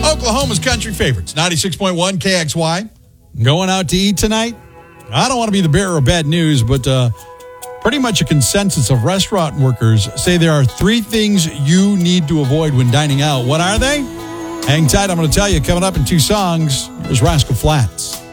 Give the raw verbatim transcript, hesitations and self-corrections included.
Oklahoma's country favorites, ninety-six point one K X Y. Going out to eat tonight? I don't want to be the bearer of bad news, but uh, pretty much a consensus of restaurant workers say there are three things you need to avoid when dining out. What are they? Hang tight, I'm going to tell you coming up in two songs. Here's Rascal Flatts.